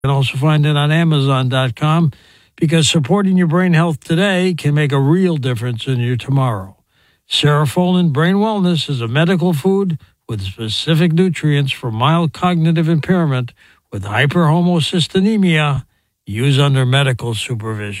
You can also find it on Amazon.com because supporting your brain health today can make a real difference in your tomorrow. Cerefolin Brain Wellness is a medical food with specific nutrients for mild cognitive impairment with hyperhomocystinemia. Use under medical supervision.